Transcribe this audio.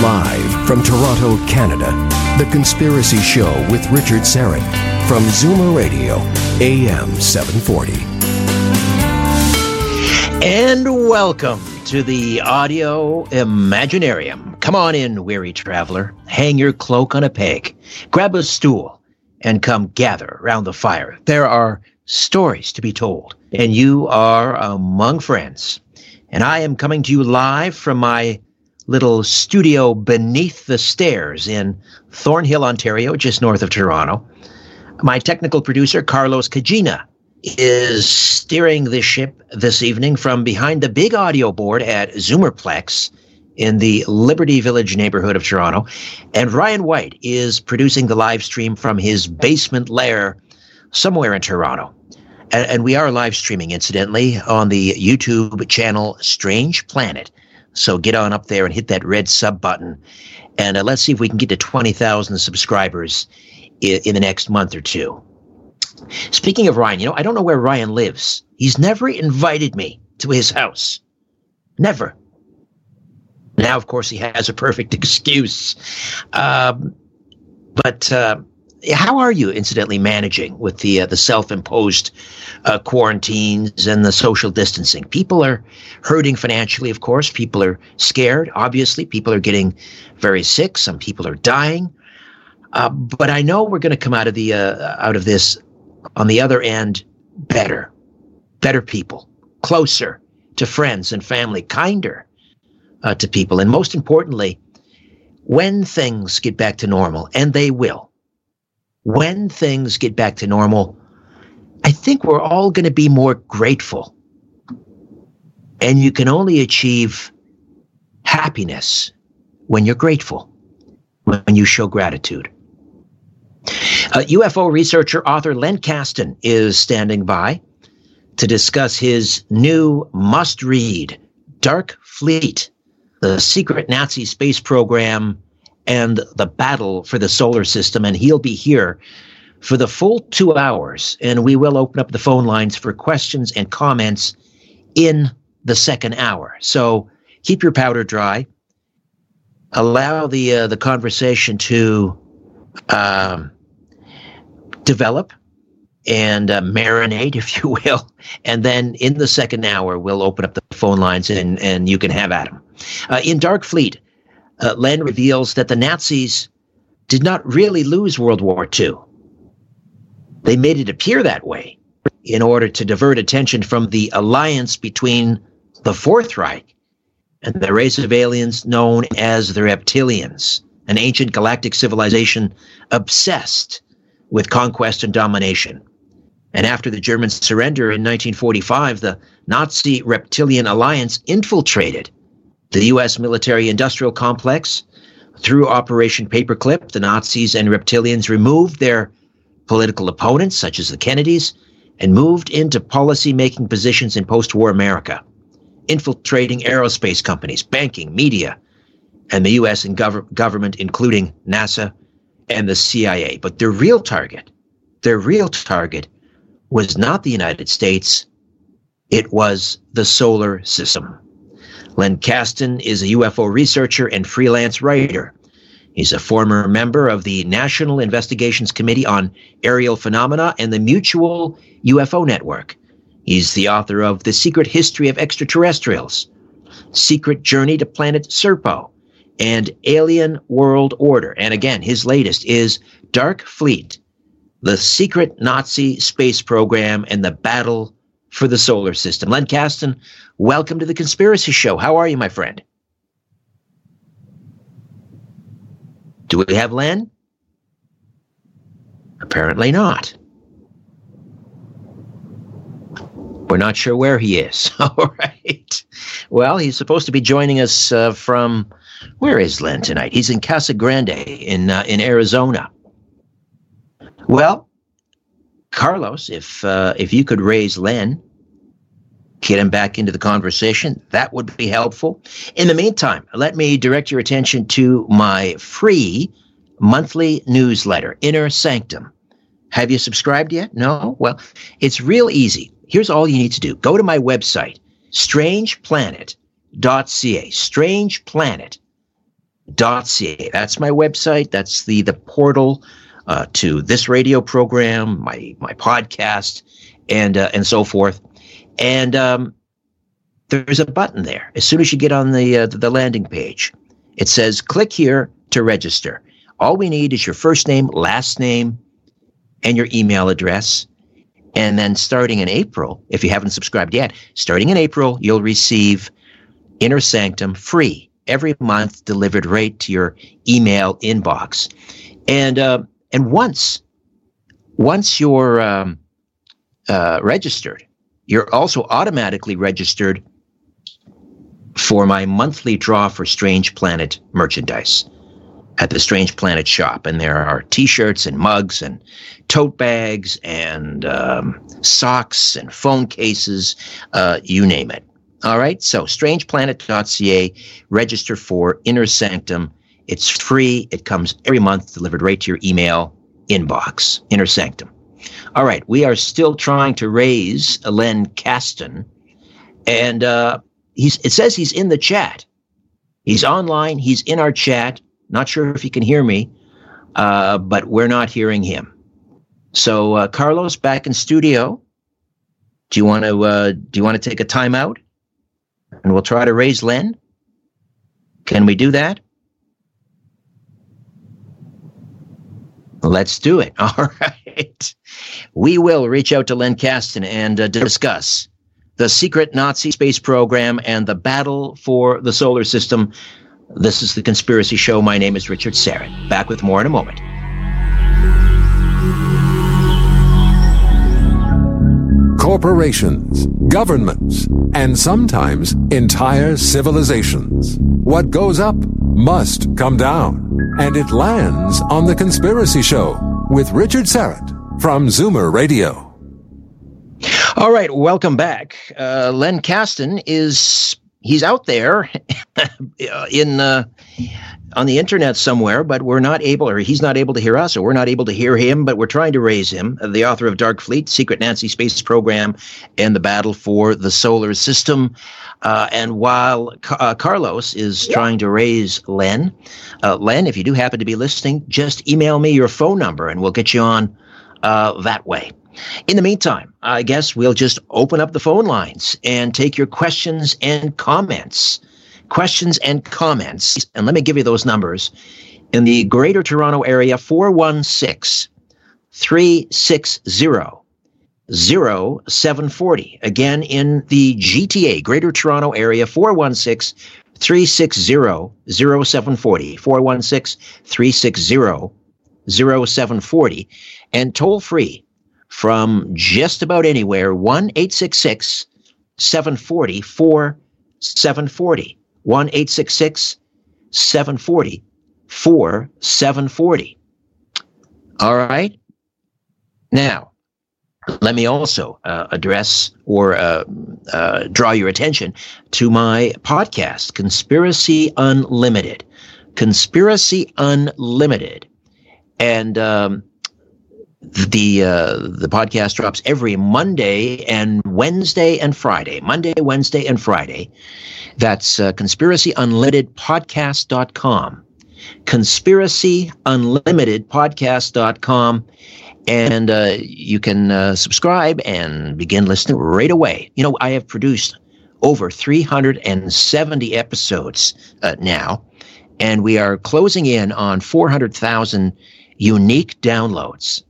Live from Toronto, Canada, The Conspiracy Show with Richard Syrett from Zoomer Radio, AM 740. And welcome to the Audio Imaginarium. Come on in, weary traveler. Hang your cloak on a peg. Grab a stool and come gather around the fire. There are stories to be told, and you are among friends. And I am coming to you live from my little studio beneath the stairs in Thornhill, Ontario, just north of Toronto. My technical producer, Carlos Cagina, is steering the ship this evening from behind the big audio board at Zoomerplex in the Liberty Village neighborhood of Toronto. And Ryan White is producing the live stream from his basement lair somewhere in Toronto. And we are live streaming, incidentally, on the YouTube channel Strange Planet. So get on up there and hit that red sub button. And let's see if we can get to 20,000 subscribers in the next month or two. Speaking of Ryan, I don't know where Ryan lives. He's never invited me to his house. Never. Now, of course, he has a perfect excuse. But how are you, incidentally, managing with the self-imposed quarantines and the social distancing? People are hurting financially, of course. People are scared, obviously. People are getting very sick. Some people are dying. But I know we're going to come out of this on the other end better people, closer to friends and family, kinder to people. And most importantly, when things get back to normal, and they will, when things get back to normal, I think we're all going to be more grateful. And you can only achieve happiness when you're grateful, when you show gratitude. UFO researcher, author Len Kasten is standing by to discuss his new must-read, Dark Fleet, the secret Nazi space program, and the battle for the solar system. And he'll be here for the full 2 hours. And we will open up the phone lines for questions and comments in the second hour. So keep your powder dry. Allow the conversation to develop and marinate, if you will. And then in the second hour, we'll open up the phone lines and you can have at them. In Dark Fleet, Len reveals that the Nazis did not really lose World War II. They made it appear that way in order to divert attention from the alliance between the Fourth Reich and the race of aliens known as the Reptilians, an ancient galactic civilization obsessed with conquest and domination. And after the German surrender in 1945, the Nazi Reptilian Alliance infiltrated the U.S. military-industrial complex. Through Operation Paperclip, the Nazis and Reptilians removed their political opponents, such as the Kennedys, and moved into policy-making positions in post-war America, infiltrating aerospace companies, banking, media, and the U.S. and government, including NASA and the CIA. But their real target was not the United States. It was the solar system. Len Kasten is a UFO researcher and freelance writer. He's a former member of the National Investigations Committee on Aerial Phenomena and the Mutual UFO Network. He's the author of The Secret History of Extraterrestrials, Secret Journey to Planet Serpo, and Alien World Order. And again, his latest is Dark Fleet, the secret Nazi space program and the battle for the solar system. Len Kasten, welcome to The Conspiracy Show. How are you, my friend? Do we have Len? Apparently not. We're not sure where he is. All right. Well, he's supposed to be joining us from, where is Len tonight? He's in Casa Grande in Arizona. Well, Carlos, if you could raise Len, get him back into the conversation, that would be helpful. In the meantime, let me direct your attention to my free monthly newsletter, Inner Sanctum. Have you subscribed yet? No? Well, it's real easy. Here's all you need to do. Go to my website, strangeplanet.ca, That's my website. That's the portal to this radio program, my podcast, and so forth. And there's a button there. As soon as you get on the landing page, it says, click here to register. All we need is your first name, last name, and your email address. And then starting in April, if you haven't subscribed yet, starting in April, you'll receive Inner Sanctum free every month, delivered right to your email inbox. And once you're registered, you're also automatically registered for my monthly draw for Strange Planet merchandise at the Strange Planet shop. And there are t-shirts and mugs and tote bags and socks and phone cases, you name it. All right, so strangeplanet.ca, register for Inner Sanctum. It's free. It comes every month, delivered right to your email inbox, Inner Sanctum. All right, we are still trying to raise Len Caston, and it says he's in the chat. He's online. He's in our chat. Not sure if he can hear me, but we're not hearing him. So, Carlos, back in studio. Do you want to take a timeout, and we'll try to raise Len? Can we do that? Let's do it. All right. We will reach out to Len Caston and discuss the secret Nazi space program and the battle for the solar system. This is The Conspiracy Show. My name is Richard Syrett. Back with more in a moment. Corporations, governments, and sometimes entire civilizations. What goes up must come down. And it lands on The Conspiracy Show with Richard Syrett from Zoomer Radio. All right, welcome back. Len Caston he's out there on the internet somewhere, but he's not able to hear us, or we're not able to hear him, but we're trying to raise him. The author of Dark Fleet, Secret Nazi Space Program, and the Battle for the Solar System. And while Carlos is trying to raise Len, if you do happen to be listening, just email me your phone number and we'll get you on that way. In the meantime, I guess we'll just open up the phone lines and take your questions and comments. And let me give you those numbers. In the Greater Toronto Area, 416-360-0740. Again, in the GTA, Greater Toronto Area, 416-360-0740. 416-360-0740. And toll free from just about anywhere, 1-866-740-4740. 1-866-740-4740. All right. Now, let me also address or draw your attention to my podcast, Conspiracy Unlimited. Conspiracy Unlimited. And the podcast drops every Monday and Wednesday and Friday. Monday, Wednesday, and Friday. That's conspiracyunlimitedpodcast.com. Conspiracyunlimitedpodcast.com. And you can subscribe and begin listening right away. You know, I have produced over 370 episodes now, and we are closing in on 400,000 unique downloads.